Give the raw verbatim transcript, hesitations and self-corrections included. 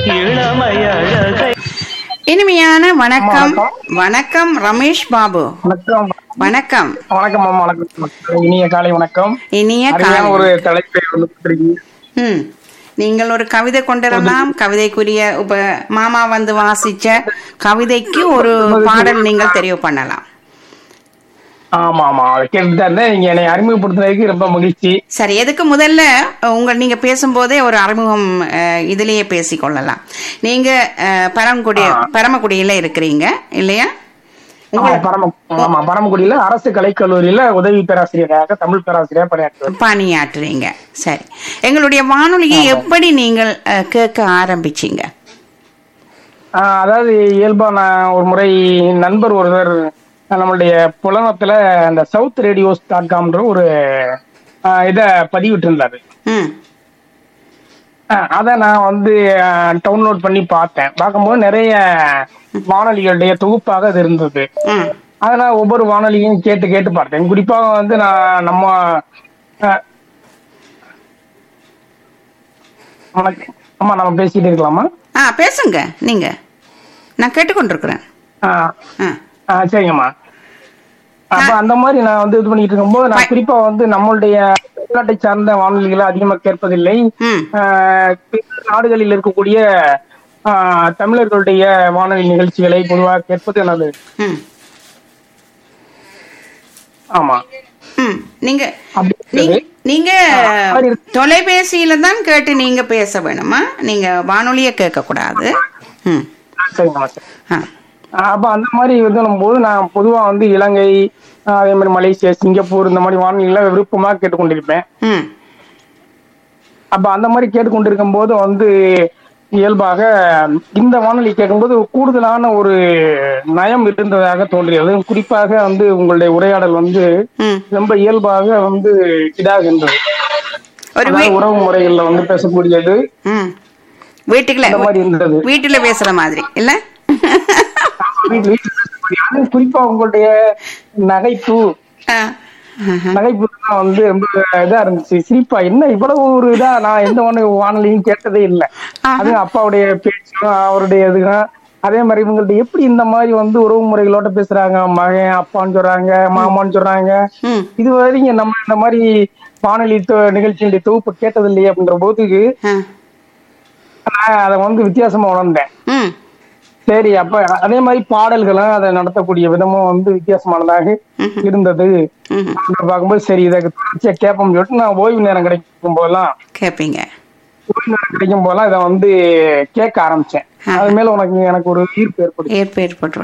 இனிமையான வணக்கம். வணக்கம் ரமேஷ் பாபு. வணக்கம். வணக்கம். வணக்கம் மாமா. வணக்கம். இனிய காலை வணக்கம். இனிய அருமையான காலை. ஒரு தலைப்பை வந்து கொடுத்திருக்கீங்க. ம் நீங்கள் ஒரு கவிதை கொண்டிடலாம். கவிதைக்குரிய உப மாமா வந்து வாசிச்ச கவிதைக்கு ஒரு பாடல் நீங்கள் தெரிவு பண்ணலாம். ஆமா ஆமா அதை கேட்டுதான் இருந்தேன். நீங்க என்னை அறிமுகப்படுத்துறதுக்கு ரொம்ப மகிழ்ச்சி. சரி, எதுக்கு முதல்ல உங்க நீங்க பேசும்போதே ஒரு அறிமுகம் அஹ், இதுலயே பேசிக்கொள்ளலாம். நீங்க அஹ், பரமக்குடி பரமக்குடியில இருக்கிறீங்க இல்லையா? ஆமா, பரம ஆமா பரமக்குடியில அரசு கலைக்கல்லூரியில உதவி பேராசிரியராக தமிழ் பேராசிரியர் பணியாற்றுவேன். பணியாற்றுறீங்க. சரி, எங்களுடைய வானொலியை எப்படி நீங்கள் அஹ், கேட்க ஆரம்பிச்சீங்க? ஆஹ் அதாவது இயல்பா நான் ஒரு முறை நண்பர் ஒருவர் நம்மளுடைய புலனத்துல அந்த சவுத் ரேடியோஸ் டாட் காம்ன்ற ஒரு ஆஹ் இத பதிவிட்டு இருந்தாரு. ம் அதை நான் வந்து டவுன்லோட் பண்ணி பார்த்தேன். பார்க்கும்போது நிறைய வானொலிகளுடைய தொகுப்பாக அது இருந்தது. ம் அதை நான் ஒவ்வொரு வானொலியும் கேட்டு கேட்டு பார்த்தேன். குறிப்பாக வந்து நான் நம்ம அஹ், வணக்கம். ஆமா நம்ம பேசிட்டு இருக்கலாமா? ஆ பேசுங்க நீங்க, நான் கேட்டுக்கொண்டிருக்கிறேன். ஆஹ் ஆ ஆஹ் சரிங்கம்மா. அப்ப அந்த மாதிரி நான் வந்து இது பண்ணிட்டு இருக்கும்போது நான் குறிப்பா வந்து நம்மளுடைய தமிழ்நாட்டை சார்ந்த வானொலிகளை அதிகமா கேட்பதில்லை. ம் ஆஹ் பிற நாடுகளில் இருக்கக்கூடிய ஆஹ் தமிழர்களுடைய வானொலி நிகழ்ச்சிகளை பொதுவாக கேட்பது எனது. ம் ஆமா. ம் நீங்க அப்படி நீங்க இருக்குது. நீங்க மாதிரி இருக்கு. தொலைபேசியில தான் கேட்டு நீங்க பேச வேணுமா? நீங்க வானொலியை கேட்க கூடாது. ம் சரிங்கம்மா சரி. ஆ அப்ப அந்த மாதிரி வந்து போது நான் பொதுவா வந்து இலங்கை ஆஹ் அதே மாதிரி மலேசியா சிங்கப்பூர் இந்த மாதிரி வானொலிகளை விருப்பமா கேட்டுக்கொண்டிருப்பேன். ம் அப்ப அந்த மாதிரி கேட்டுக்கொண்டிருக்கும் போது வந்து இயல்பாக இந்த வானொலி கேட்கும்போது கூடுதலான ஒரு நயம் இருந்ததாக தோன்றியது. குறிப்பாக வந்து உங்களுடைய உரையாடல் வந்து ம் ரொம்ப இயல்பாக வந்து இதாகின்றது. ஒரு அதாவது வீ- உறவு முறைகள்ல வந்து பேசக்கூடியது ம் வீட்டுக்குள்ள அந்த மாதிரி இருந்தது. வீட்டுல பேசுற மாதிரி இல்ல? வீட்டு- வீட்டுல பேசக்கூடிய- அதுவும் குறிப்பா உங்களுடைய நகைப்பு ஆ. ஆஹா. நகைப்பு தான் வந்து ரொம்ப இதா இருந்துச்சு. சிரிப்பா என்ன இவ்வளவு ஒரு இதா நான் எந்த வானொலி வானொலியும் கேட்டதே இல்லை. ஆஹா. அது அப்பாவுடைய பேச்சும் அவருடைய இதுதான். அதே மாதிரி இவங்கள்ட்ட எப்படி இந்த மாதிரி வந்து உறவு முறைகளோட பேசுறாங்க. மகன் அப்பான்னு சொல்றாங்க, மாமான்னு சொல்றாங்க. ம் இது வரைக்கும் நம்ம இந்த மாதிரி வானொலி தொ- நிகழ்ச்சியினுடைய தொகுப்பு கேட்டது இல்லையே அப்படின்ற போதுக்கு ஆ. நான் அதை வந்து வித்தியாசமா உணர்ந்தேன். ம் சரி, அப்ப அதே மாதிரி பாடல்களும் அதை நடத்தக்கூடிய விதமும் வந்து வித்தியாசமானதாக ம்ஹும். இருந்தது. ம் அப்படி பார்க்கும்போது சரி இதை தொடர்ச்சியா கேட்போம்னு சொல்லிட்டு நான் ஓய்வு நேரம் கிடைக்கும் போதெல்லாம் கேட்பீங்க. ஓய்வு நேரம் கிடைக்கும் போதெல்லாம் இதை வந்து கேட்க ஆரம்பிச்சேன். அது மேல உனக்கு எனக்கு ஒரு ஈர்ப்பு ஏற்படுச்சு. ஏற்பு ஏற்பட்டு